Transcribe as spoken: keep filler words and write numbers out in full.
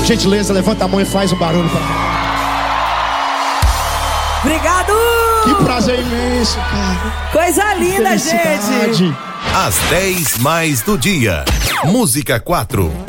Gentileza, levanta a mão e faz um barulho pra cá. Obrigado! Que prazer imenso, cara. Coisa linda, gente. Às dez mais do dia. Música quatro.